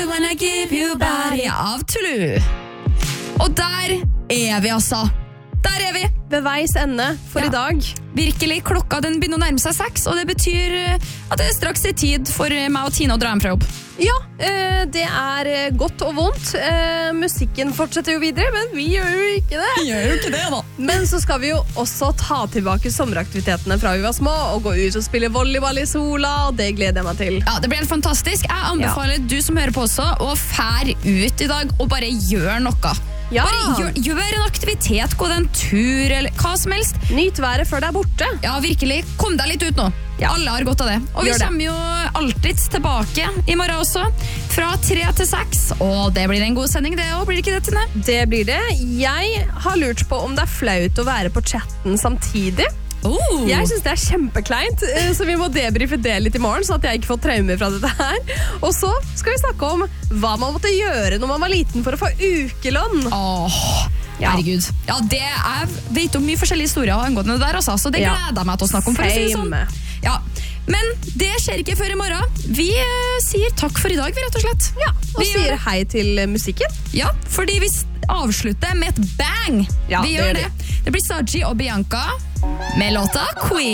When I give you body av Tulu. Og der vi altså. Der vi. Ved veis ende for i dag. Virkelig, klokka den begynner å nærme seg 6, og det betyr at det straks tid for meg og Tina å dra hjem fra jobb. Ja, det godt og vondt. Musikken fortsetter jo videre, men vi gjør jo ikke det. Vi gjør jo ikke det da. Men så skal vi jo også ta tilbake sommeraktivitetene fra vi var små, og gå ut og spille volleyball i sola, og det gleder jeg meg til. Ja, det blir helt fantastisk. Jeg anbefaler du som hører på også, å fære ut i dag og bare gjøre noe. Ja. Bare gjør en aktivitet, gå en tur, eller hva som helst. Nyt været før det borte. Ja, virkelig. Kom deg litt ut nå. Ja. Alle har godt av det. Og vi kommer jo alltid tilbake i morgen også, fra 3 til 6. Og det blir en god sending, det også. Blir det ikke det, Tine? Det blir det. Jeg har lurt på om det flaut å være på chatten samtidig. Jeg synes det kjempekleint, så vi må debrife det litt i morgen, så at jeg ikke får traumer fra dette her. Og så skal vi snakke om hva man måtte gjøre når man var liten for å få ukelønn. Herregud. Ja, jeg vet om mye forskjellige historier angående det der, altså, så det gleder jeg meg til å snakke om. For å si det sånn. Ja. Men det skjer ikke før i morgen. Vi sier takk for i dag, rett og slett. Ja, og sier hei til musikken. Ja, fordi vi avslutter med et bang. Ja, vi gjør det. Det blir Saji og Bianca med låta Queen.